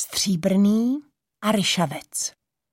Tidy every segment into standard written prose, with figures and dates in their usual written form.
Stříbrný a ryšavec.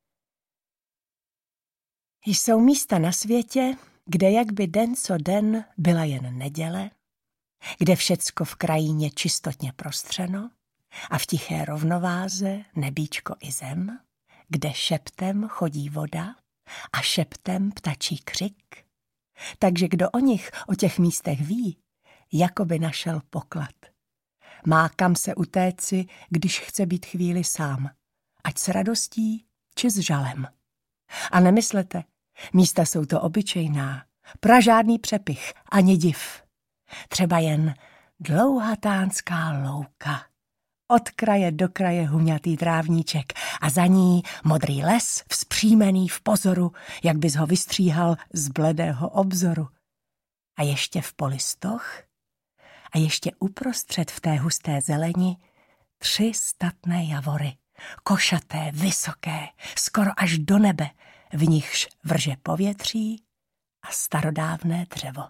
Jsou místa na světě, kde jak by den co den byla jen neděle, kde všecko v krajině čistotně prostřeno a v tiché rovnováze nebíčko i zem, kde šeptem chodí voda a šeptem ptačí křik. Takže kdo o těch místech ví, jako by našel poklad. Má kam se utéci, když chce být chvíli sám, ať s radostí či s žalem. A nemyslete, místa jsou to obyčejná, pražádný přepich, ani div. Třeba jen dlouhatánská louka. Od kraje do kraje huňatý trávníček a za ní modrý les vzpřímený v pozoru, jak bys ho vystříhal z bledého obzoru. A ještě v poli stoch a ještě uprostřed v té husté zeleni 3 statné javory, košaté, vysoké, skoro až do nebe, v nichž vrže povětří a starodávné dřevo.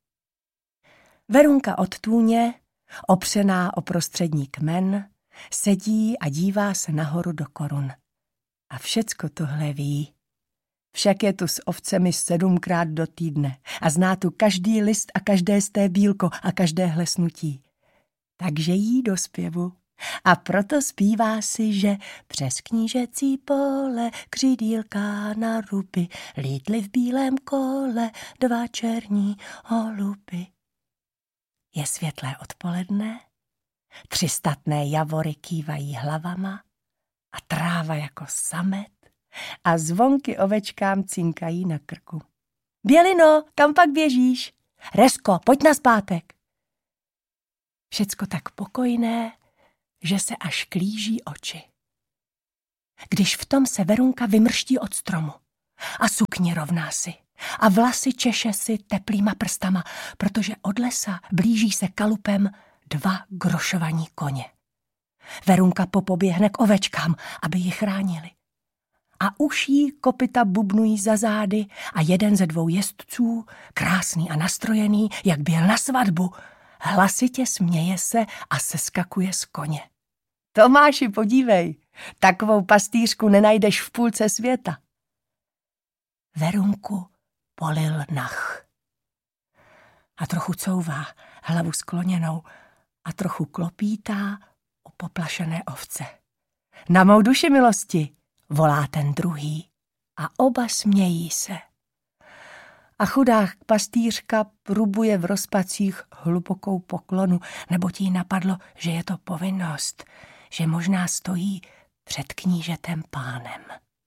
Verunka od tůně, opřená o prostřední kmen, sedí a dívá se nahoru do korun. A všecko tohle ví. Však je tu s ovcemi 7krát do týdne a zná tu každý list a každé stébílko a každé hlesnutí. Takže jí do zpěvu. A proto zpívá si, že přes knížecí pole křidílka na ruby lítly v bílém kole 2 černí holuby. Je světlé odpoledne, 3 statné javory kývají hlavama a tráva jako samet a zvonky ovečkám cinkají na krku. Bělino, kam pak běžíš? Resko, pojď nazpátek. Všecko tak pokojné, že se až klíží oči. Když v tom se Verunka vymrští od stromu a sukně rovná si a vlasy češe si teplýma prstama, protože od lesa blíží se kalupem 2 grošovaní koně. Verunka popoběhne k ovečkám, aby ji chránili. A už jí kopyta bubnují za zády a jeden ze 2 jezdců, krásný a nastrojený, jak byl na svatbu, hlasitě směje se a seskakuje z koně. Tomáši, podívej, takovou pastýřku nenajdeš v půlce světa. Verunku polil nach. A trochu couvá, hlavu skloněnou a trochu klopítá u poplašené ovce. Na mou duši milosti, volá ten druhý a oba smějí se. A chudá pastýřka prubuje v rozpacích hlubokou poklonu, neboť jí napadlo, že je to povinnost, že možná stojí před knížetem pánem.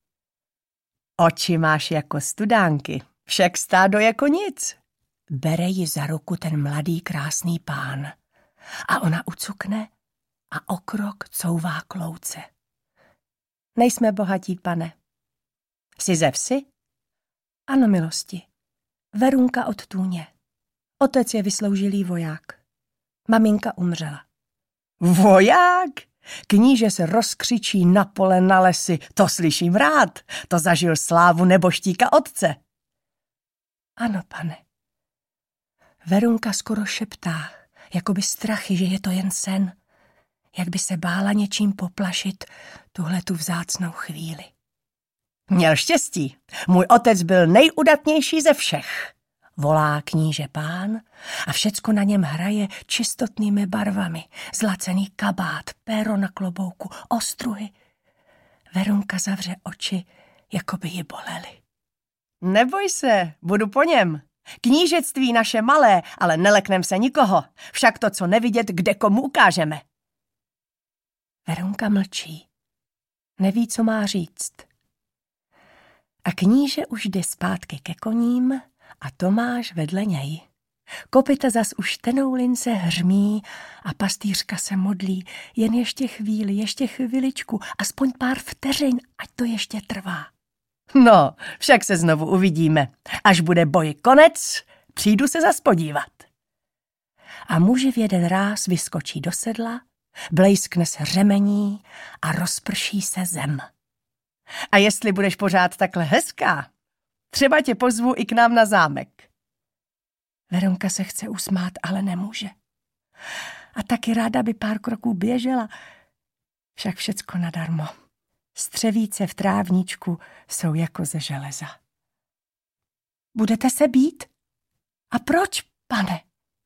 Oči máš jako studánky, však stádo jako nic. Bere ji za ruku ten mladý krásný pán a ona ucukne a o krok couvá k louce. Nejsme bohatí, pane. Jsi ze vsi? Ano, milosti. Verunka od tůně. Otec je vysloužilý voják. Maminka umřela. Voják? Kníže se rozkřičí na pole, na lesy. To slyším rád. To zažil slávu neboštíka otce. Ano, pane. Verunka skoro šeptá, jako by strachy, že je to jen sen. Jak by se bála něčím poplašit tuhletu vzácnou chvíli. Měl štěstí. Můj otec byl nejudatnější ze všech, volá kníže pán a všecko na něm hraje čistotnými barvami. Zlacený kabát, péro na klobouku, ostruhy. Verunka zavře oči, jako by ji bolely. Neboj se, budu po něm. Knížectví naše malé, ale neleknem se nikoho. Však to, co nevidět, kde komu ukážeme. Verunka mlčí. Neví, co má říct. A kníže už jde zpátky ke koním a Tomáš vedle něj. Kopyta zas už tenou lince hřmí a pastýřka se modlí. Jen ještě chvíli, ještě chviličku, aspoň pár vteřin, ať to ještě trvá. No, však se znovu uvidíme. Až bude boj konec, přijdu se zas podívat. A muži v jeden ráz vyskočí do sedla, blejskne se řemení a rozprší se zem. A jestli budeš pořád takhle hezká, třeba tě pozvu i k nám na zámek. Verunka se chce usmát, ale nemůže. A taky ráda by pár kroků běžela, Však všecko nadarmo. Střevíce v trávníčku jsou jako ze železa. Budete se být? A proč, pane?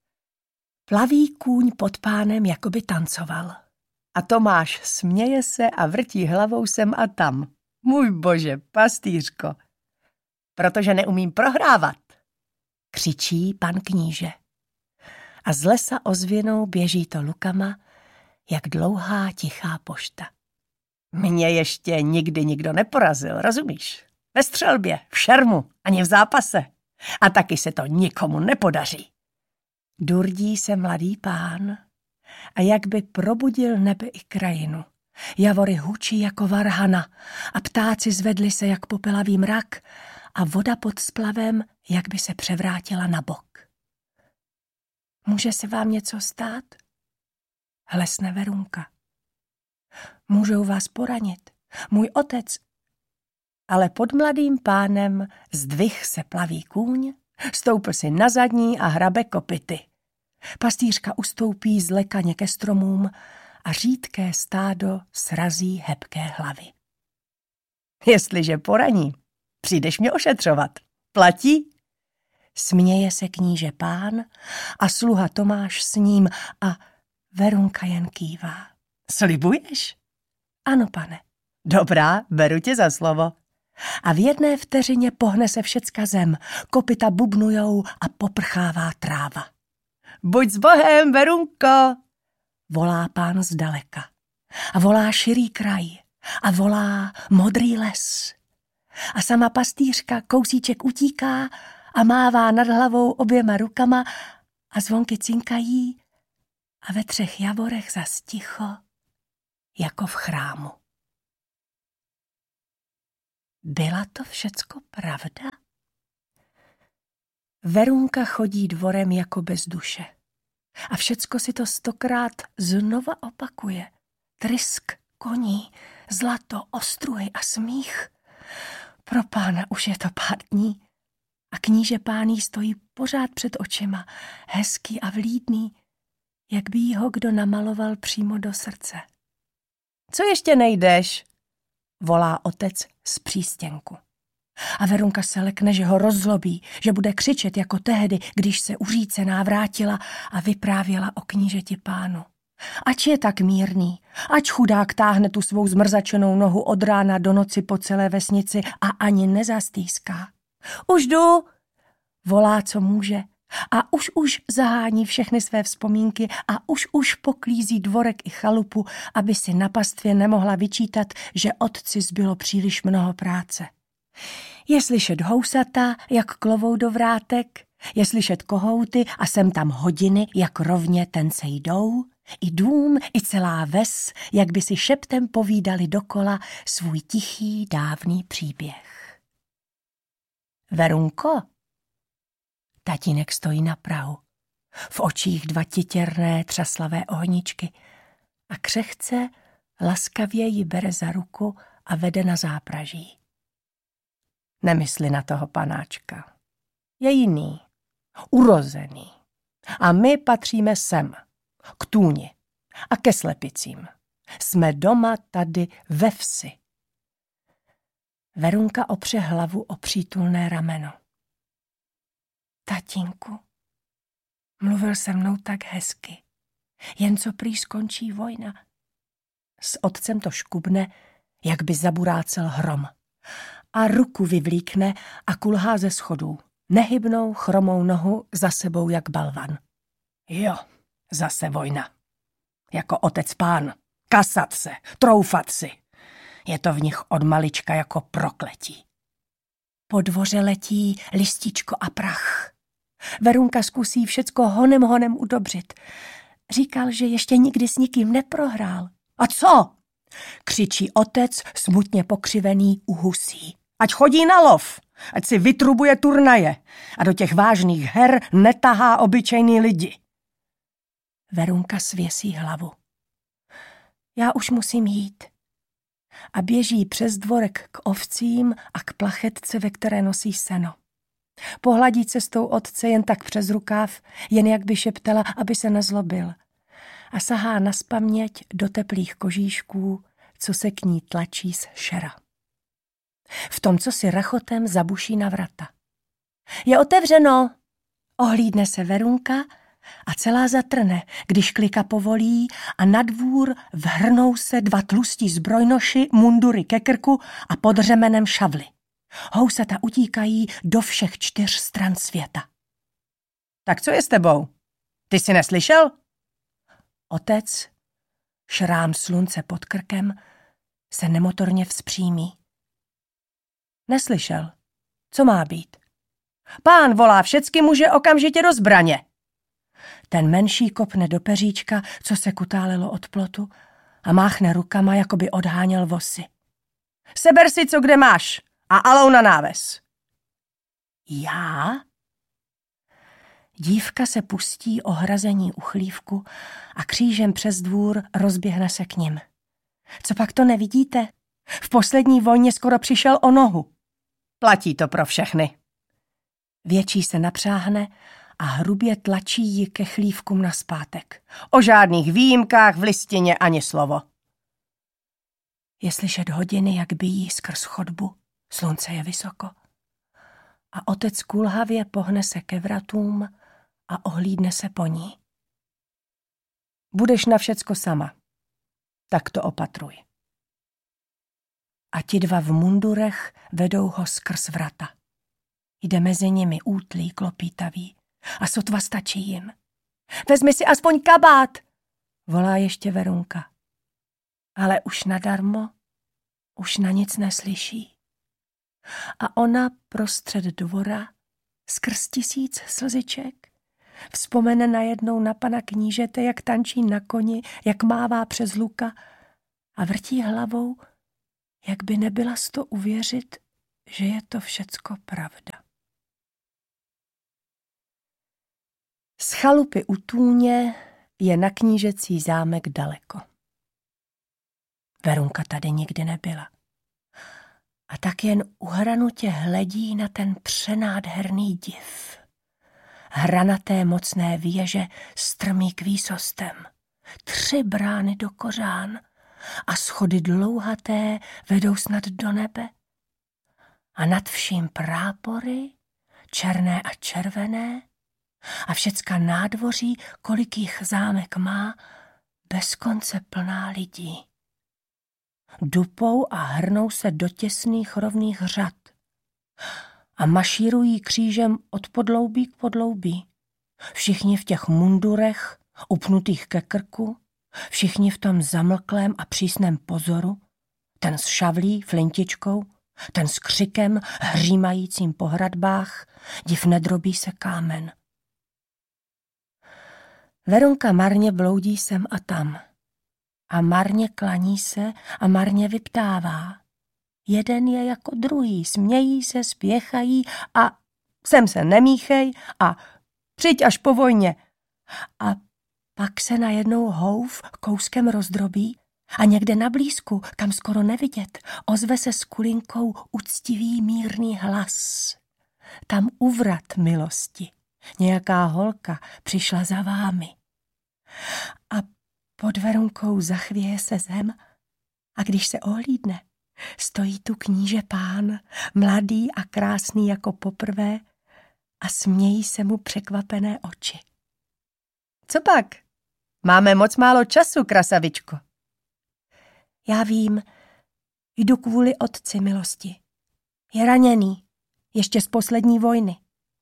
Plavý kůň pod pánem jakoby tancoval. A Tomáš směje se a vrtí hlavou sem a tam. Můj bože, pastýřko, protože neumím prohrávat, křičí pan kníže. A z lesa ozvěnou běží to lukama, jak dlouhá tichá pošta. Mě ještě nikdy nikdo neporazil, rozumíš? Ve střelbě, v šermu, ani v zápase. A taky se to nikomu nepodaří. Durdí se mladý pán a jak by probudil nebe i krajinu. Javory hučí jako varhana a ptáci zvedli se jak popelavý mrak a voda pod splavem jak by se převrátila na bok. Může se vám něco stát? Hlesne Verunka. Můžou vás poranit. Můj otec. Ale pod mladým pánem zdvih se plavý kůň, stoupl si na zadní a hrabe kopyty. Pastýřka ustoupí zlekaně ke stromům a řídké stádo srazí hebké hlavy. Jestliže poraní, přijdeš mě ošetřovat. Platí? Směje se kníže pán a sluha Tomáš s ním a Verunka jen kývá. Slibuješ? Ano, pane. Dobrá, beru tě za slovo. A v jedné vteřině pohne se všecka zem, kopyta bubnujou a poprchává tráva. Buď s Bohem, Verunko, volá pán zdaleka. A volá širý kraj. A volá modrý les. A sama pastýřka kousíček utíká a mává nad hlavou oběma rukama a zvonky cinkají a ve 3 javorech zas ticho, jako v chrámu. Byla to všecko pravda? Verunka chodí dvorem jako bez duše. A všecko si to 100krát znova opakuje. Trysk koní, zlato, ostruhy a smích. Pro pána už je to pár dní. A kníže pán jí stojí pořád před očima, hezký a vlídný, jak by jí ho kdo namaloval přímo do srdce. Co ještě nejdeš? Volá otec z přístěnku. A Verunka se lekne, že ho rozzlobí, že bude křičet jako tehdy, když se uřícená vrátila a vyprávěla o knížeti pánu. Ač je tak mírný, ač chudák táhne tu svou zmrzačenou nohu od rána do noci po celé vesnici a ani nezastýská. Už jdu, volá, co může, a už zahání všechny své vzpomínky a už poklízí dvorek i chalupu, aby si na pastvě nemohla vyčítat, že otci zbylo příliš mnoho práce. Je slyšet housata, jak klovou do vrátek, je slyšet kohouty a sem tam hodiny, jak rovně tence jdou, i dům, i celá ves, jak by si šeptem povídali dokola svůj tichý, dávný příběh. Verunko? Tatínek stojí na prahu. V očích 2 titěrné, třaslavé ohničky a křehce, laskavě ji bere za ruku a vede na zápraží. Nemysli na toho panáčka. Je jiný, urozený. A my patříme sem, k tůni a ke slepicím. Jsme doma tady ve vsi. Verunka opře hlavu o přítulné rameno. Tatínku, mluvil se mnou tak hezky, jen co prý skončí vojna. S otcem to škubne, jak by zaburácel hrom. A ruku vyvlíkne a kulhá ze schodů. Nehybnou, chromou nohu za sebou jak balvan. Jo, zase vojna. Jako otec pán. Kasat se, troufat si. Je to v nich od malička jako prokletí. Po dvoře letí lističko a prach. Verunka zkusí všecko honem udobřit. Říkal, že ještě nikdy s nikým neprohrál. A co? Křičí otec, smutně pokřivený u husí. Ať chodí na lov, ať si vytrubuje turnaje a do těch vážných her netahá obyčejný lidi. Verunka svěsí hlavu. Já už musím jít. A běží přes dvorek k ovcím a k plachetce, ve které nosí seno. Pohladí cestou otce jen tak přes rukáv, jen jak by šeptala, aby se nezlobil. a sahá nazpaměť do teplých kožíšků, co se k ní tlačí z šera. V tom, co si rachotem zabuší na vrata. Je otevřeno! Ohlídne se Verunka a celá zatrne, když klika povolí a na dvůr vhrnou se dva tlustí zbrojnoši, mundury ke krku a pod řemenem šavly. Housata utíkají do všech 4 stran světa. Tak co je s tebou? Ty jsi neslyšel? Otec, šrám slunce pod krkem, se nemotorně vzpřímí. Neslyšel. Co má být? Pán volá všecky muže okamžitě do zbraně. Ten menší kopne do peříčka, co se kutálelo od plotu, a máchne rukama, jako by odháněl vosy. Seber si, co kde máš, a alou na náves. Já? Dívka se pustí o hrazení uchlívku a křížem přes dvůr rozběhne se k nim. Co pak to nevidíte? V poslední vojně skoro přišel o nohu. Platí to pro všechny. Větší se napřáhne a hrubě tlačí ji ke chlívkům nazpátek. O žádných výjimkách v listině ani slovo. Je slyšet hodiny, jak bijí skrz chodbu. Slunce je vysoko. A otec kulhavě pohne se ke vratům a ohlídne se po ní. Budeš na všecko sama. Tak to opatruj. A ti dva v mundurech vedou ho skrz vrata. Jde mezi nimi útlý, klopítavý a sotva stačí jim. Vezmi si aspoň kabát, volá ještě Verunka. Ale už nadarmo, už na nic neslyší. A ona prostřed dvora, skrz 1000 slziček, vzpomene najednou na pana knížete, jak tančí na koni, jak mává přes luka a vrtí hlavou, jak by nebyla z to uvěřit, že je to všecko pravda. Z chalupy u Tůně je na knížecí zámek daleko. Verunka tady nikdy nebyla. A tak jen uhranutě hledí na ten přenádherný div. Hranaté mocné věže strmý k výsostem, 3 brány do kořán a schody dlouhaté vedou snad do nebe. A nad vším prápory, černé a červené, a všecka nádvoří, kolik jich zámek má, bez konce plná lidí. Dupou a hrnou se do těsných rovných řad a mašírují křížem od podloubí k podloubí. Všichni v těch mundurech, upnutých ke krku, všichni v tom zamlklém a přísném pozoru, ten s šavlí, flintičkou, ten s křikem hřímajícím po hradbách, div nedrobí se kámen. Verunka marně bloudí sem a tam a marně klaní se a marně vyptává. Jeden je jako druhý, smějí se, spěchají a sem se nemíchej a přijď až po vojně. A pak se najednou houf kouskem rozdrobí a někde na blízku, kam skoro nevidět, ozve se s kulinkou uctivý mírný hlas. Tam uvrat milosti. Nějaká holka přišla za vámi. A pod Verunkou zachvěje se zem a když se ohlídne, stojí tu kníže pán, mladý a krásný jako poprvé a smějí se mu překvapené oči. Co pak? Máme moc málo času, krasavičko. Já vím, jdu kvůli otci milosti. Je raněný, ještě z poslední vojny.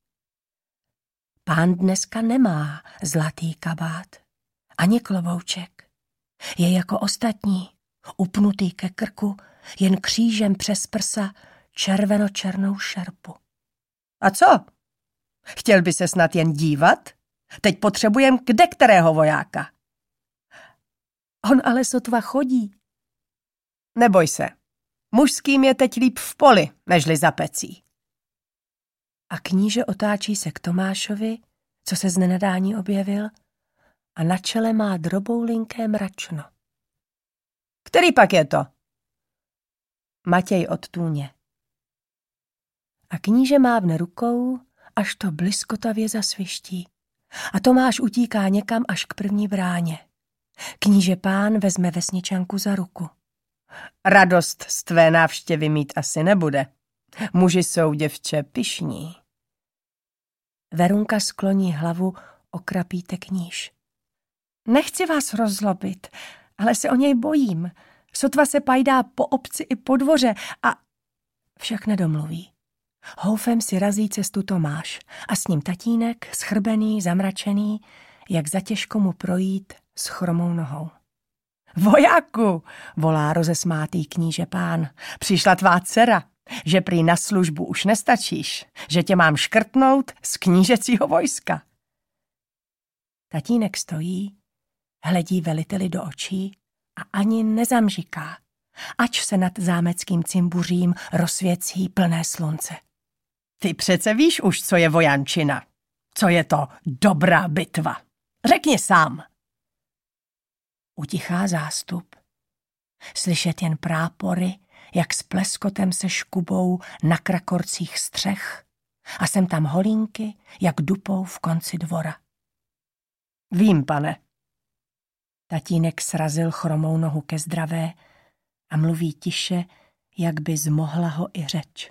Pán dneska nemá zlatý kabát, ani klobouček. Je jako ostatní, upnutý ke krku, jen křížem přes prsa červeno-černou šerpu. A co? Chtěl by se snad jen dívat? Teď potřebujem kde kterého vojáka. On ale sotva chodí. Neboj se, mužským je teď líp v poli, nežli za pecí. A kníže otáčí se k Tomášovi, co se z nenadání objevil, a na čele má droboulinké mračno. Který pak je to? Matěj od Tůně. A kníže mávne rukou, až to bliskotavě zasviští. A Tomáš utíká někam až k první bráně. Kníže Pán vezme vesničanku za ruku. Radost z tvé návštěvy mít asi nebude. Muži jsou, děvče, pyšní. Verunka skloní hlavu, okrapíte kníž. Nechci vás rozzlobit, ale se o něj bojím. Sotva se pajdá po obci i po dvoře a však nedomluví. Houfem si razí cestu Tomáš a s ním tatínek, schrbený, zamračený, jak zatěžko mu projít s chromou nohou. Vojáku, volá rozesmátý kníže Pán, přišla tvá dcera, že prý na službu už nestačíš, že tě mám škrtnout z knížecího vojska. Tatínek stojí, hledí veliteli do očí a ani nezamžiká, ač se nad zámeckým cimbuřím rozsvěcí plné slunce. Ty přece víš už, co je vojančina, co je to dobrá bitva. Řekni sám. Utichá zástup. Slyšet jen prápory, jak s pleskotem se škubou na krakorcích střech a sem tam holínky, jak dupou v konci dvora. Vím, pane. Tatínek srazil chromou nohu ke zdravé a mluví tiše, jak by zmohla ho i řeč.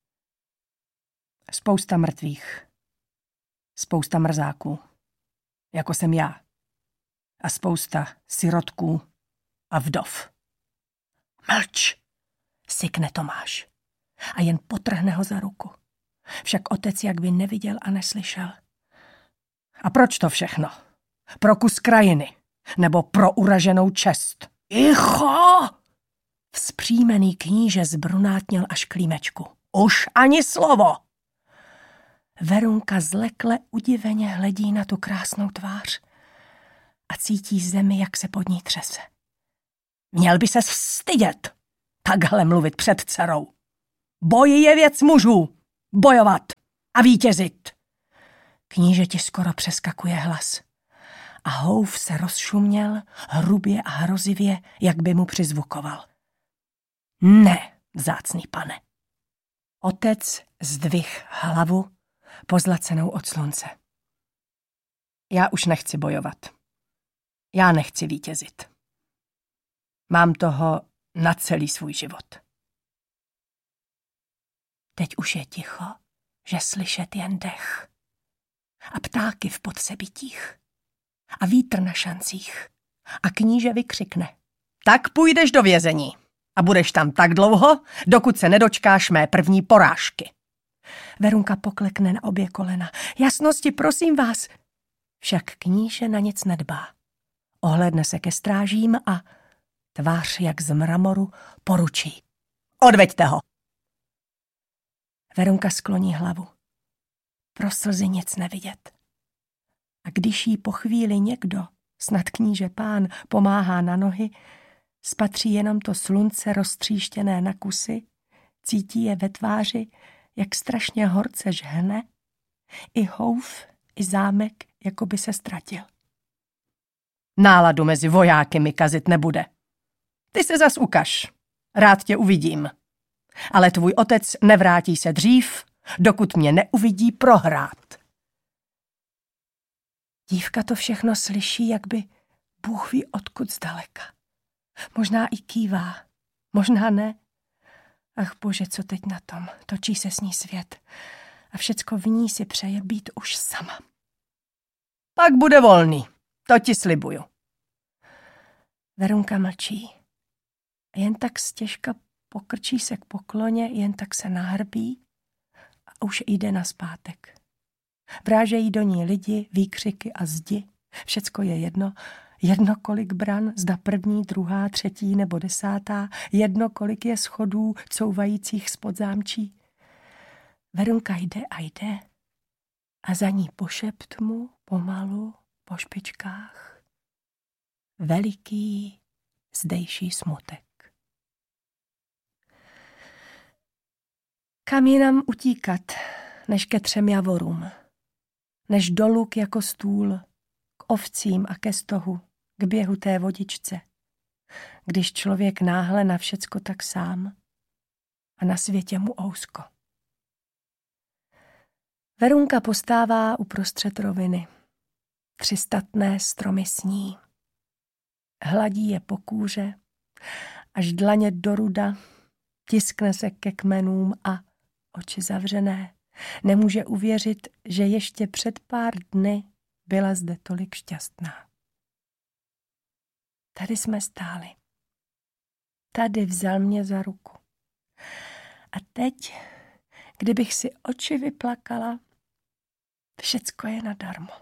Spousta mrtvých. Spousta mrzáků. Jako jsem já. A spousta sirotků a vdov. Mlč, sykne Tomáš a jen potrhne ho za ruku. Však otec jak by neviděl a neslyšel. A proč to všechno? Pro kus krajiny nebo pro uraženou čest? Icho! Vzpřímený kníže zbrunátněl až k límečku. Už ani slovo! Verunka zlekle udiveně hledí na tu krásnou tvář a cítí zemi, jak se pod ní třese. Měl by ses vstydět, takhle mluvit před dcerou. Boj je věc mužů, bojovat a vítězit. Kníže ti skoro přeskakuje hlas a houf se rozšuměl hrubě a hrozivě, jak by mu přizvukoval. Ne, vzácný pane. Otec zdvih hlavu, pozlacenou od slunce. Já už nechci bojovat. Já nechci vítězit. Mám toho na celý svůj život. Teď už je ticho, že slyšet jen dech. A ptáky v podsebitích. A vítr na šancích. A kníže vykřikne. Tak půjdeš do vězení. A budeš tam tak dlouho, dokud se nedočkáš mé první porážky. Verunka poklekne na obě kolena. Jasnosti, prosím vás. Však kníže na nic nedbá. Ohlédne se ke strážím a tvář jak z mramoru poručí. Odveďte ho. Verunka skloní hlavu. Pro slzy nic nevidět. A když jí po chvíli někdo, snad kníže Pán, pomáhá na nohy, spatří jenom to slunce roztříštěné na kusy, cítí je ve tváři, jak strašně horce žhne, i houf, i zámek, jako by se ztratil. Náladu mezi vojáky mi kazit nebude. Ty se zas ukaž, rád tě uvidím. Ale tvůj otec nevrátí se dřív, dokud mě neuvidí prohrát. Dívka to všechno slyší, jak by Bůh ví odkud zdaleka. Možná i kývá, možná ne. Ach bože, co teď na tom? Točí se s ní svět a všecko v ní si přeje být už sama. Pak bude volný, to ti slibuju. Verunka mlčí. Jen tak stěžka pokrčí se k pokloně, jen tak se nahrbí a už jde nazpátek. Vrážejí do ní lidi, výkřiky a zdi. Všecko je jedno kolik bran, zda první, druhá, třetí nebo desátá, jedno kolik je schodů couvajících spod zámčí. Verunka jde a jde a za ní po šeptmu, pomalu, po špičkách. Veliký zdejší smutek. Kam jinam utíkat, než ke 3 javorům, než do luk jako stůl, k ovcím a ke stohu, k běhu té vodičce, když člověk náhle na všecko tak sám a na světě mu ousko. Verunka postává uprostřed roviny. 3 statné stromy sní. hladí je po kůře, až dlaně do ruda, tiskne se ke kmenům a oči zavřené. Nemůže uvěřit, že ještě před pár dny byla zde tolik šťastná. Tady jsme stáli. Tady vzal mě za ruku. A teď, kdybych si oči vyplakala, všecko je nadarmo.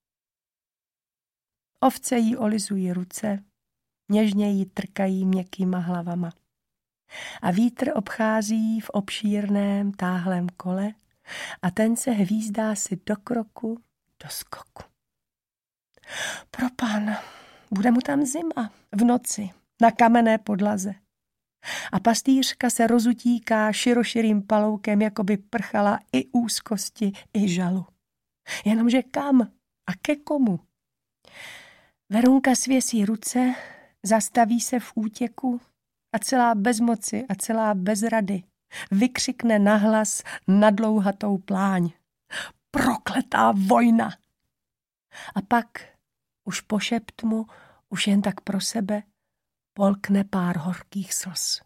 Ovce jí olizují ruce, něžně jí trkají měkkýma hlavama. A vítr obchází v obšírném táhlém kole a ten se hvízdá si do kroku, do skoku. Propána, bude mu tam zima, v noci, na kamenné podlaze. A pastýřka se rozutíká široširým paloukem, jako by prchala i úzkosti, i žalu. Jenomže kam a ke komu? Verunka svěsí ruce, zastaví se v útěku a celá bez moci a celá bez rady vykřikne nahlas na dlouhatou pláň. Prokletá vojna! A pak už po šeptmu, už jen tak pro sebe, polkne pár horkých slz.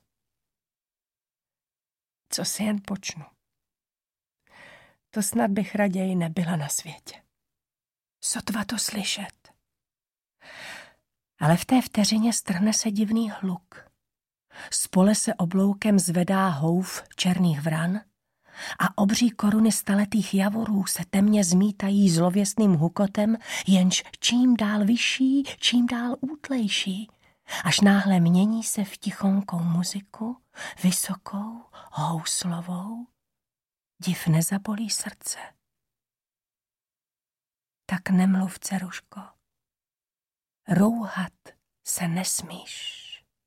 Co si jen počnu? To snad bych raději nebyla na světě. Sotva to slyšet. Ale v té vteřině strhne se divný hluk. Z pole se obloukem zvedá houf černých vran a obří koruny staletých javorů se temně zmítají zlověstným hukotem, jenž čím dál vyšší, čím dál útlejší, až náhle mění se v tichonkou muziku, vysokou, houslovou. Div nezabolí srdce. Tak nemluv, dceruško. Rouhat se nesmíš.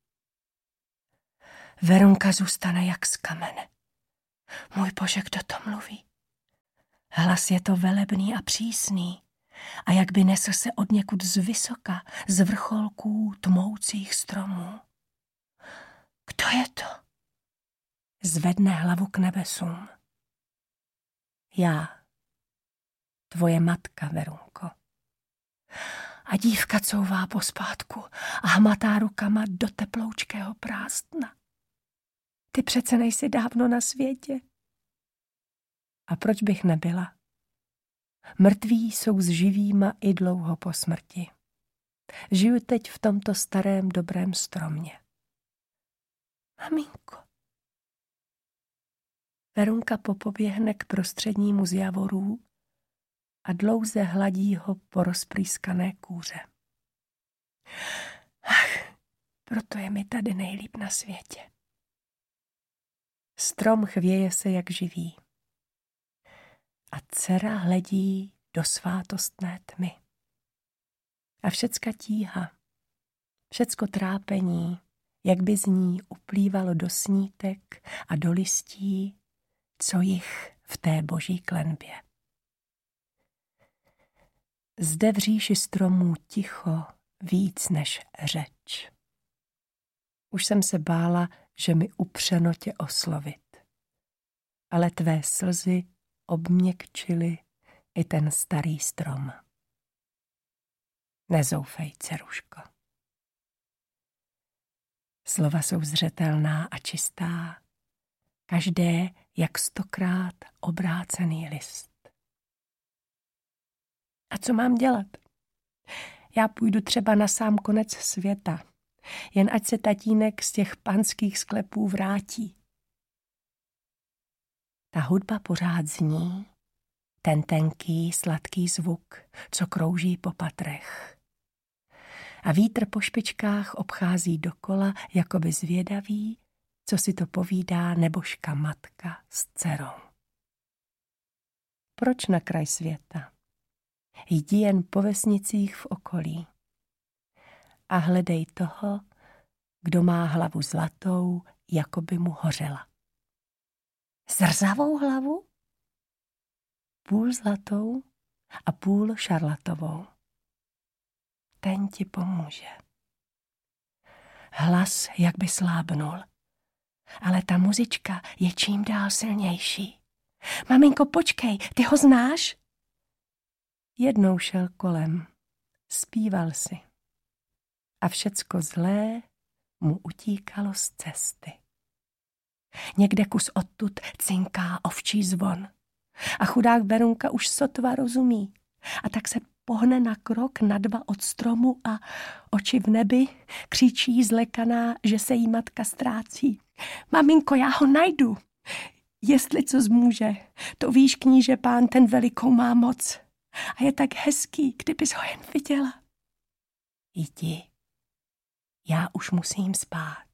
Verunka zůstane jak z kamene. Můj Bože, kdo to mluví? Hlas je to velebný a přísný a jak by nesl se odněkud z vysoka, z vrcholků tmoucích stromů. Kdo je to? Zvedne hlavu k nebesům. Já, tvoje matka, Verunko. A dívka couvá pospátku a hmatá rukama do teploučkého prázdna. Ty přece nejsi dávno na světě. A proč bych nebyla? Mrtví jsou s živýma i dlouho po smrti. Žiju teď v tomto starém dobrém stromě. Maminko. Verunka popoběhne k prostřednímu z javorů a dlouze hladí ho po rozprýskané kůře. Ach, proto je mi tady nejlíp na světě. Strom chvěje se jak živý. A dcera hledí do svátostné tmy. A všecka tíha, všecko trápení, jak by z ní uplývalo do snítek a do listí, co jich v té boží klenbě. Zde v říši stromů ticho víc než řeč. Už jsem se bála, že mi upřeno tě oslovit. Ale tvé slzy obměkčily i ten starý strom. Nezoufej, dceruško. Slova jsou zřetelná a čistá, každé jak 100krát obrácený list. A co mám dělat? Já půjdu třeba na sám konec světa, jen ať se tatínek z těch panských sklepů vrátí. Ta hudba pořád zní, ten tenký, sladký zvuk, co krouží po patrech. A vítr po špičkách obchází dokola, jakoby zvědavý, co si to povídá nebožka matka s dcerou. Proč na kraj světa? Jdi jen po vesnicích v okolí a hledej toho, kdo má hlavu zlatou, jako by mu hořela. Zrzavou hlavu? Půl zlatou a půl šarlatovou. Ten ti pomůže. Hlas jak by slábnul, ale ta muzička je čím dál silnější. Maminko, počkej, ty ho znáš? Jednou šel kolem, zpíval si. a všecko zlé mu utíkalo z cesty. Někde kus odtud cinká ovčí zvon a chudák Verunka už sotva rozumí a tak se pohne na krok, na dva od stromu a oči v nebi křičí zlekaná, že se jí matka ztrácí. Maminko, já ho najdu. Jestli co zmůže, to víš, kníže pán, ten velikou má moc. A je tak hezký, kdybys ho jen viděla. Jdi, já už musím spát.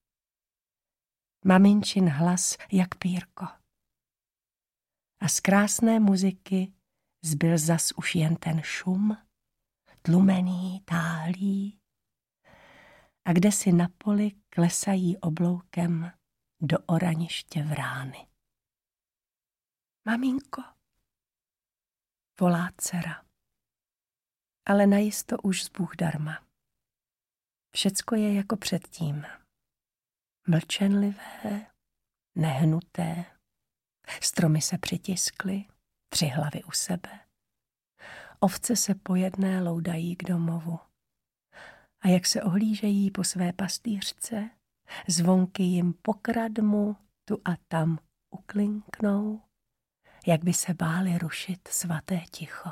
Maminčin hlas jak pírko. A z krásné muziky zbyl zas už jen ten šum, tlumený, táhlý. A kde si na poli klesají obloukem do oraniště vrány. Maminko, volá dcera, ale najisto už zbůh darma. Všecko je jako předtím. Mlčenlivé, nehnuté, stromy se přitiskly, 3 hlavy u sebe. Ovce se po jedné loudají k domovu. A jak se ohlížejí po své pastýřce, zvonky jim pokradmu tu a tam uklinknou, jak by se báli rušit svaté ticho.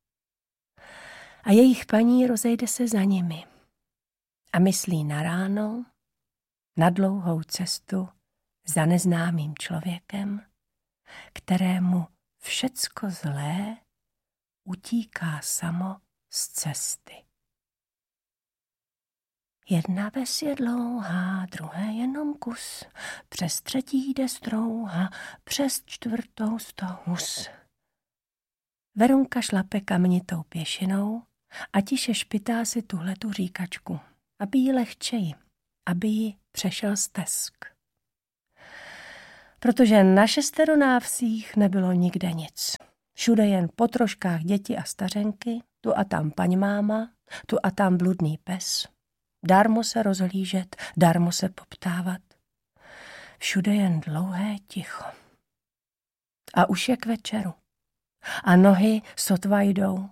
A jejich paní rozejde se za nimi a myslí na ráno, na dlouhou cestu za neznámým člověkem, kterému všecko zlé utíká samo z cesty. Jedna ves je dlouhá, druhé jenom kus, přes třetí jde strouha, přes čtvrtou stous. Verunka šlape kamenitou pěšinou a tiše špitá si tuhletu říkačku, aby jí lehčeji, aby jí přešel stesk. Protože na 6 návsích nebylo nikde nic. Všude jen po troškách děti a stařenky, tu a tam paňmáma, tu a tam bludný pes. Darmo se rozhlížet, darmo se poptávat. Všude jen dlouhé ticho. A už je k večeru. A nohy sotva jdou.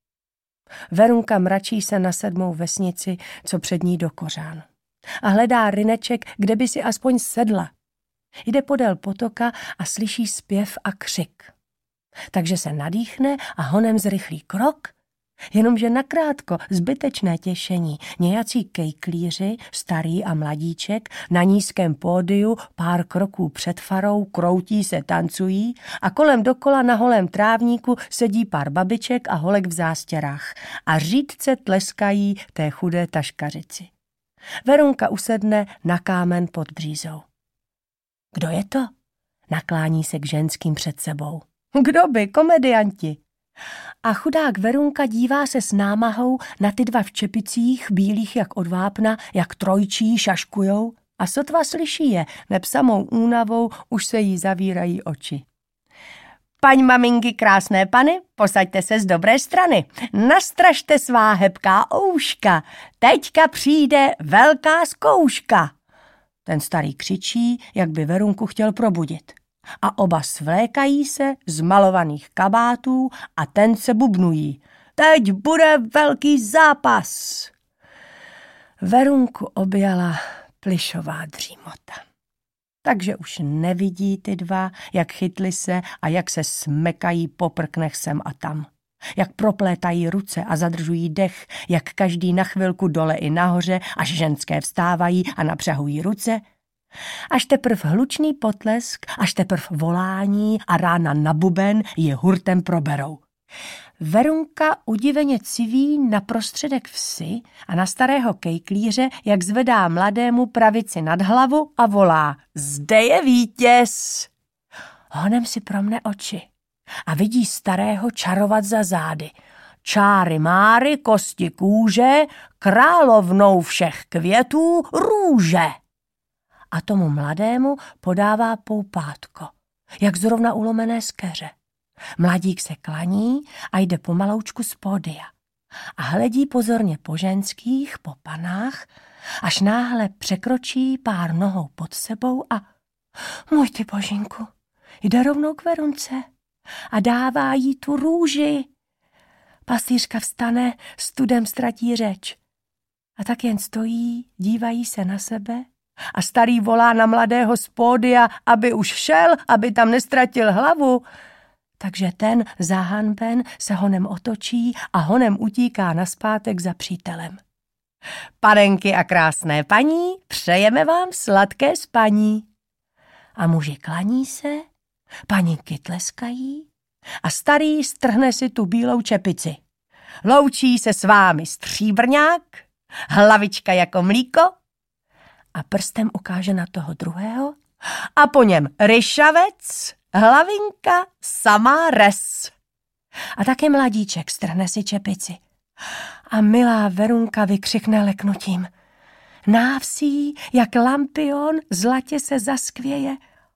Verunka mračí se na 7. vesnici, co před ní do kořán. A hledá ryneček, kde by si aspoň sedla. Jde podél potoka a slyší zpěv a křik. Takže se nadýchne a honem zrychlí krok, jenomže nakrátko zbytečné těšení. Nějací kejklíři, starý a mladíček, na nízkém pódiu pár kroků před farou kroutí se, tancují a kolem dokola na holém trávníku sedí pár babiček a holek v zástěrách a řídce tleskají té chudé taškařici. Verunka usedne na kámen pod břízou. Kdo je to? Naklání se k ženským před sebou. Kdo by, komedianti. A chudák Verunka dívá se s námahou na ty 2 v čepicích, bílých jak od vápna, jak trojčí, šaškujou a sotva slyší je, neb samou únavou už se jí zavírají oči. Paň maminky, krásné pany, posaďte se z dobré strany, nastražte svá hebká ouška, teďka přijde velká zkouška. Ten starý křičí, jak by Verunku chtěl probudit. A oba svlékají se z malovaných kabátů a ten se bubnují. Teď bude velký zápas. Verunku objala plišová dřímota. Takže už nevidí ty 2, jak chytli se a jak se smekají po prknech sem a tam. Jak proplétají ruce a zadržují dech, jak každý na chvilku dole i nahoře, až ženské vstávají a napřahují ruce. Až teprv hlučný potlesk, až teprv volání a rána na buben je hurtem proberou. Verunka udiveně civí na prostředek vsi a na starého kejklíře, jak zvedá mladému pravici nad hlavu a volá: Zde je vítěz! Honem si promne oči a vidí starého čarovat za zády. Čáry máry, kosti kůže, královnou všech květů růže. A tomu mladému podává poupátko, jak zrovna ulomené z keře. Mladík se klaní a jde pomaloučku z pódia. A hledí pozorně po ženských, po panách, až náhle překročí pár nohou pod sebou a můj ty božinku, jde rovnou k Verunce a dává jí tu růži. Pastýřka vstane, studem ztratí řeč. A tak jen stojí, dívají se na sebe a starý volá na mladého z pódia, aby už šel, aby tam nestratil hlavu. Takže ten zahanben se honem otočí a honem utíká nazpátek za přítelem. Panenky a krásné paní, přejeme vám sladké spaní. A muži klaní se, paninky tleskají a starý strhne si tu bílou čepici. Loučí se s vámi stříbrňák, hlavička jako mlíko a prstem ukáže na toho druhého a po něm ryšavec, hlavinka, samá res. A také mladíček strhne si čepici a milá Verunka vykřikne leknutím. Návsí, jak lampion, zlatě se zaskvěje,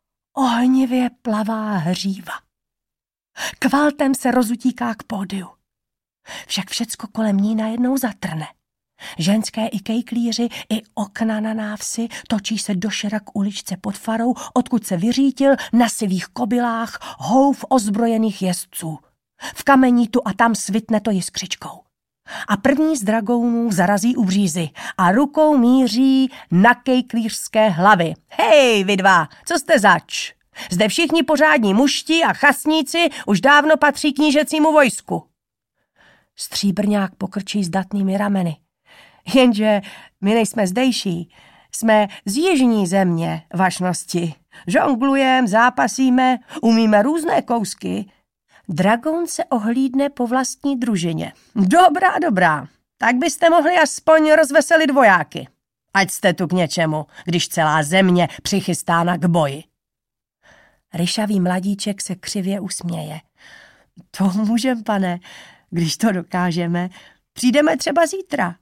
ohnivě plavá hříva. Kvaltem se rozutíká k pódiu. Však všecko kolem ní najednou zatrne. Ženské i kejklíři, i okna na návsi točí se došera k uličce pod farou, odkud se vyřítil na sivých kobylách houf ozbrojených jezdců. V kamení tu a tam svitne to jiskřičkou. A první z dragounů zarazí u břízy a rukou míří na kejklířské hlavy. Hej, vy dva, co jste zač? Zde všichni pořádní mušti a chasníci už dávno patří knížecímu vojsku. Stříbrňák pokrčí zdatnými rameny. Jenže my nejsme zdejší, jsme z jižní země, vašnosti. Žonglujem, zápasíme, umíme různé kousky. Dragoun se ohlídne po vlastní družině. Dobrá, tak byste mohli aspoň rozveselit vojáky. Ať jste tu k něčemu, když celá země přichystána k boji. Ryšavý mladíček se křivě usměje. To můžem, pane, když to dokážeme. Přijdeme třeba zítra.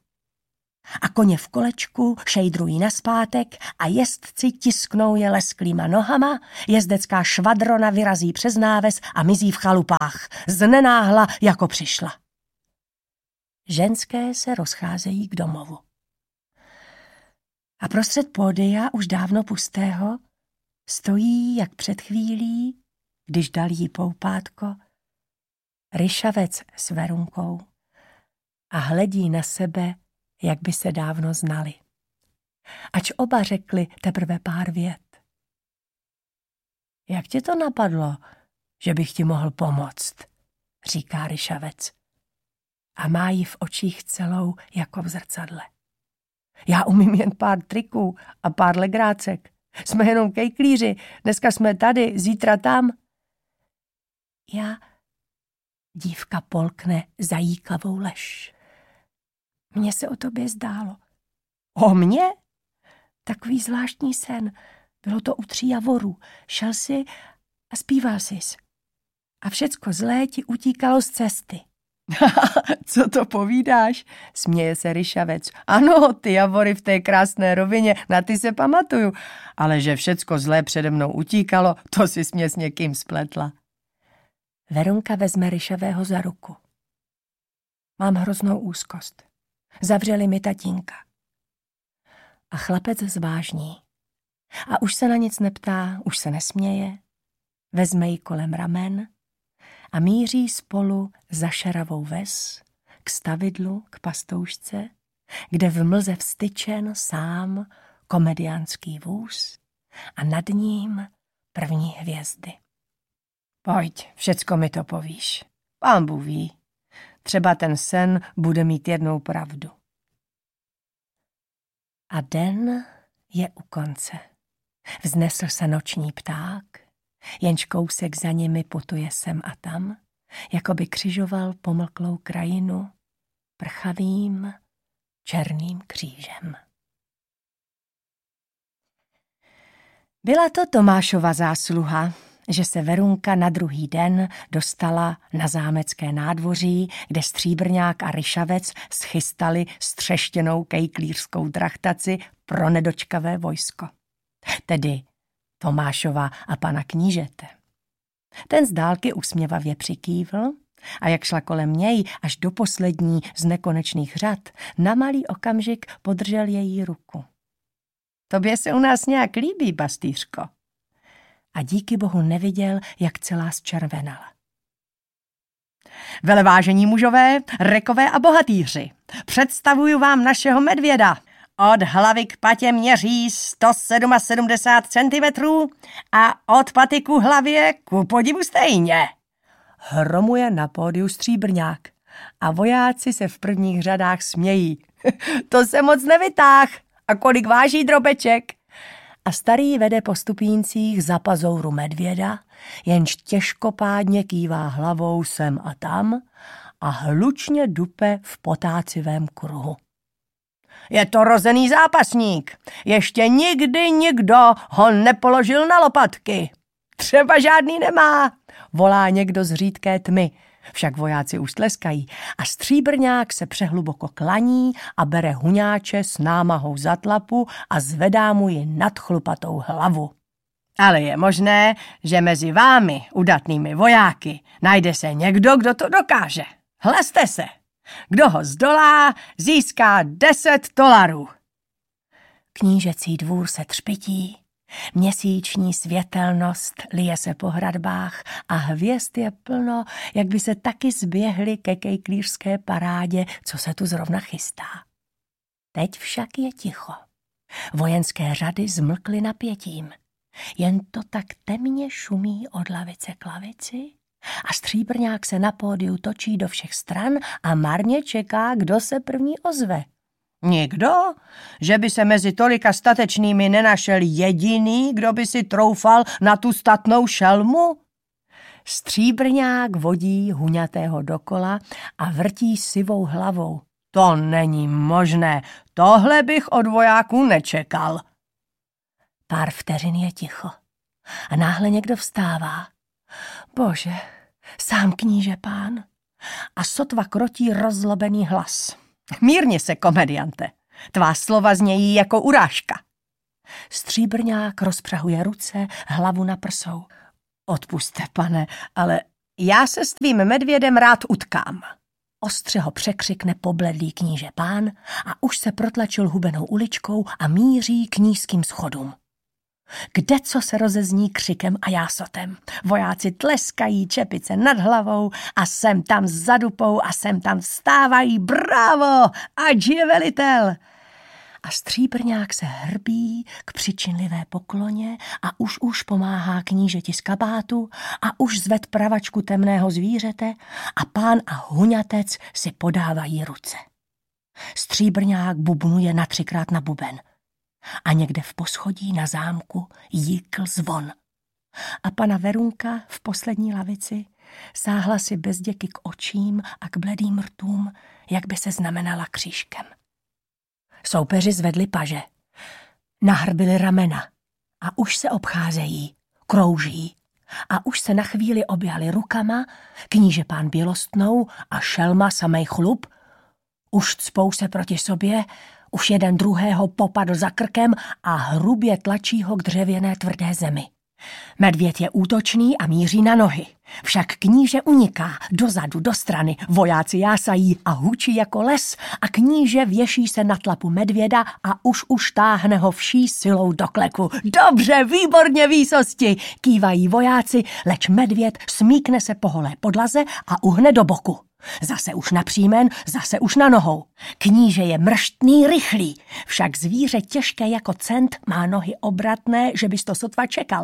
A koně v kolečku šejdrují nazpátek a jezdci tisknou je lesklýma nohama, jezdecká švadrona vyrazí přes náves a mizí v chalupách, znenáhla, jako přišla. Ženské se rozcházejí k domovu. A prostřed pódia, už dávno pustého, stojí, jak před chvílí, když dal jí poupátko, ryšavec s Verunkou a hledí na sebe, jak by se dávno znali. Ač oba řekli teprve pár vět. Jak tě to napadlo, že bych ti mohl pomoct, říká ryšavec. A má ji v očích celou jako v zrcadle. Já umím jen pár triků a pár legrácek. Jsme jenom kejklíři, dneska jsme tady, zítra tam. Dívka polkne zajíkavou lež. Mně se o tobě zdálo. O mně? Takový zvláštní sen. Bylo to u 3 javorů. Šel si a zpíval sis. A všecko zlé ti utíkalo z cesty. Co to povídáš? Směje se ryšavec. Ano, ty javory v té krásné rovině, na ty se pamatuju. Ale že všecko zlé přede mnou utíkalo, to si mě s někým spletla. Verunka vezme ryšavého za ruku. Mám hroznou úzkost. Zavřeli mi tatínka. A chlapec zvážní. A už se na nic neptá, už se nesměje. Vezme ji kolem ramen a míří spolu za šeravou ves, k stavidlu, k pastoušce, kde v mlze vstyčen sám komediánský vůz a nad ním první hvězdy. Pojď, všecko mi to povíš. Pán Bůh ví. Třeba ten sen bude mít jednou pravdu. A den je u konce. Vznesl se noční pták, jenž kousek za nimi putuje sem a tam, jako by křižoval pomlklou krajinu prchavým černým křížem. Byla to Tomášova zásluha, že se Verunka na druhý den dostala na zámecké nádvoří, kde stříbrňák a ryšavec schystali střeštěnou kejklířskou drachtaci pro nedočkavé vojsko. Tedy Tomášova a pana knížete. Ten z dálky usměvavě přikývl a jak šla kolem něj až do poslední z nekonečných řad, na malý okamžik podržel její ruku. Tobě se u nás nějak líbí, pastýřko. A díky bohu neviděl, jak celá zčervenala. Velevážení mužové, rekové a bohatýři, představuju vám našeho medvěda. Od hlavy k patě měří 177 cm a od paty ku hlavě ku podivu stejně. Hromuje na pódiu Stříbrňák a vojáci se v prvních řadách smějí. To se moc nevytáh. A kolik váží drobeček? A starý vede po stupíncích za pazouru medvěda, jenž těžkopádně kývá hlavou sem a tam a hlučně dupe v potácivém kruhu. Je to rozený zápasník. Ještě nikdy nikdo ho nepoložil na lopatky. Třeba žádný nemá, volá někdo z řídké tmy. Však vojáci už tleskají a Stříbrňák se přehluboko klaní a bere huňáče s námahou za tlapu a zvedá mu ji nad chlupatou hlavu. Ale je možné, že mezi vámi, udatnými vojáky, najde se někdo, kdo to dokáže. Hlaste se. Kdo ho zdolá, získá $10. Knížecí dvůr se třpytí, měsíční světelnost lije se po hradbách a hvězd je plno, jak by se taky zběhly ke kejklířské parádě, co se tu zrovna chystá. Teď však je ticho. Vojenské řady zmlkly napětím. Jen to tak temně šumí od lavice k lavici a Stříbrňák se na pódiu točí do všech stran a marně čeká, kdo se první ozve. Nikdo? Že by se mezi tolika statečnými nenašel jediný, kdo by si troufal na tu statnou šelmu? Stříbrňák vodí huňatého dokola a vrtí sivou hlavou. To není možné, tohle bych od vojáků nečekal. Pár vteřin je ticho a náhle někdo vstává. Bože, sám kníže pán. A sotva krotí rozzlobený hlas. Mírně se, komediante, tvá slova znějí jako urážka. Stříbrňák rozpřahuje ruce, hlavu na prsou. Odpusťte, pane, ale já se s tvým medvědem rád utkám. Ostře ho překřikne pobledlý kníže pán a už se protlačil hubenou uličkou a míří k nízkým schodům. Kdeco se rozezní křikem a jásotem. Vojáci tleskají, čepice nad hlavou a sem tam za dupou a sem tam vstávají. Bravo, ať je velitel! A Stříbrňák se hrbí k přičinlivé pokloně a už pomáhá knížeti z kabátu a už zved pravačku temného zvířete a pán a huňatec si podávají ruce. Stříbrňák bubnuje na 3krát na buben. A někde v poschodí na zámku jíkl zvon. A pana Verunka v poslední lavici sáhla si bezděky k očím a k bledým rtům, jak by se znamenala křížkem. Soupeři zvedli paže, nahrbili ramena a už se obcházejí, krouží a už se na chvíli objali rukama, kníže pán Bělostnou a šelma samej chlup, už cpou se proti sobě, už jeden druhého popadl za krkem a hrubě tlačí ho k dřevěné tvrdé zemi. Medvěd je útočný a míří na nohy. Však kníže uniká, dozadu, do strany, vojáci jásají a hučí jako les a kníže věší se na tlapu medvěda a už táhne ho vší silou do kleku. Dobře, výborně, výsosti, kývají vojáci, leč medvěd smíkne se po holé podlaze a uhne do boku. Zase už napřímen, zase už na nohou. Kníže je mrštný, rychlý, však zvíře těžké jako cent má nohy obratné, že bys to sotva čekal.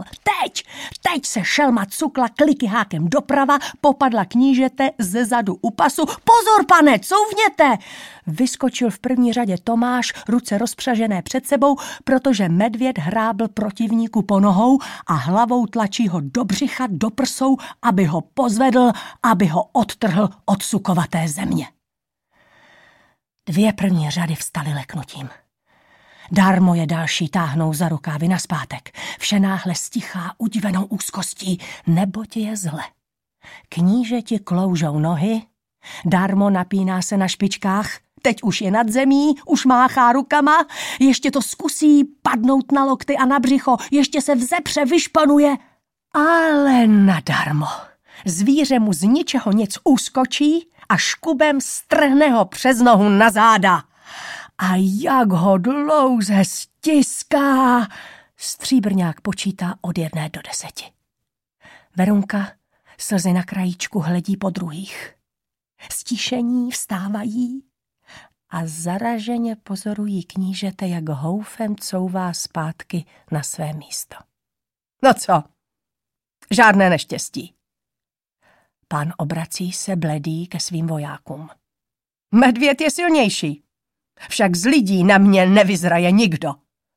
Teď se šelma cukla kliky hákem doprava, popadla knížete ze zadu u pasu. Pozor, pane, couvněte! Vyskočil v první řadě Tomáš, ruce rozpřažené před sebou, protože medvěd hrábl protivníku po nohou a hlavou tlačí ho do břicha, do prsou, aby ho pozvedl, aby ho odtrhl od sukovaté země. 2 první řady vstaly leknutím. Darmo je další táhnou za rukávy nazpátek. Vše náhle stichá udivenou úzkostí, neboť je zle. Knížeti kloužou nohy, Darmo napíná se na špičkách, teď už je nad zemí, už máchá rukama, ještě to zkusí padnout na lokty a na břicho, ještě se vzepře, vyšpanuje, ale nadarmo. Zvíře mu z ničeho nic uskočí a škubem strhne ho přes nohu na záda. A jak ho dlouze stiská! Stříbrňák počítá od 1 do 10. Verunka slzy na krajíčku hledí po druhých. Stíšení vstávají a zaraženě pozorují knížete, jak houfem couvá zpátky na své místo. No co? Žádné neštěstí. Pán obrací se bledý ke svým vojákům. Medvěd je silnější, však z lidí na mě nevyzraje nikdo.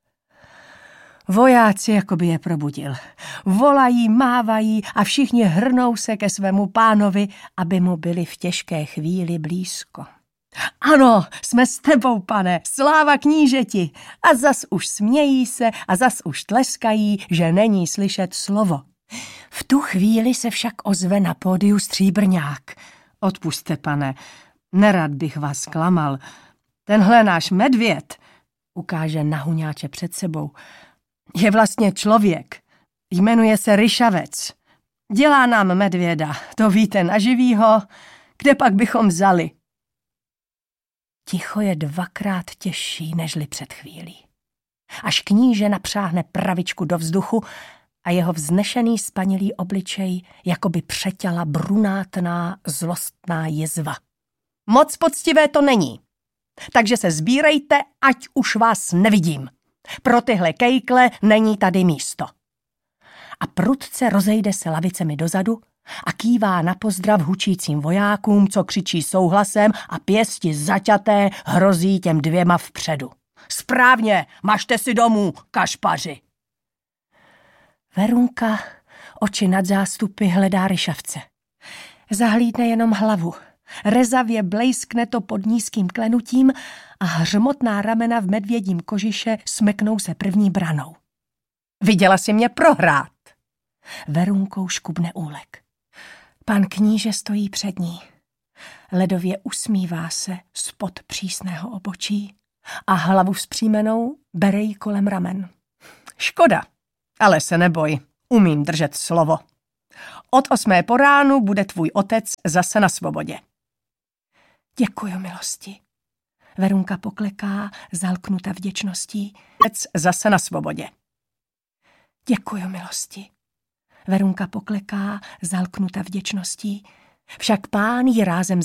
Vojáci jakoby je probudil. Volají, mávají a všichni hrnou se ke svému pánovi, aby mu byli v těžké chvíli blízko. Ano, jsme s tebou, pane, sláva knížeti. A zas už smějí se a zas už tleskají, že není slyšet slovo. V tu chvíli se však ozve na pódiu stříbrňák. Odpusťte, pane, nerad bych vás zklamal. Tenhle náš medvěd, ukáže na huňáče před sebou, je vlastně člověk. Jmenuje se Ryšavec. Dělá nám medvěda, to víte na živýho, kde pak bychom vzali. Ticho je dvakrát těžší, nežli před chvílí. Až kníže napřáhne pravičku do vzduchu a jeho vznešený spanilý obličej jakoby přeťala brunátná, zlostná jizva. Moc poctivé to není, takže se sbírejte, ať už vás nevidím. Pro tyhle kejkle není tady místo. A prudce rozejde se lavicemi dozadu a kývá na pozdrav hučícím vojákům, co křičí souhlasem a pěsti zaťaté hrozí těm dvěma vpředu. Správně, mažte si domů, kašpaři. Verunka oči nad zástupy hledá Ryšavce. Zahlídne jenom hlavu. Rezavě blejskne to pod nízkým klenutím a hřmotná ramena v medvědím kožiše smeknou se první branou. Viděla jsi mě prohrát. Verunkou škubne úlek. Pan kníže stojí před ní. Ledově usmívá se spod přísného obočí a hlavu vzpřímenou bere jí kolem ramen. Škoda, ale se neboj, umím držet slovo. Od 8 po ránu bude tvůj otec zase na svobodě. Děkuju, milosti. Verunka pokleká, zalknuta vděčností. Otec zase na svobodě. Děkuju, milosti. Verunka pokleká, zalknuta vděčností. Však pán ji rázem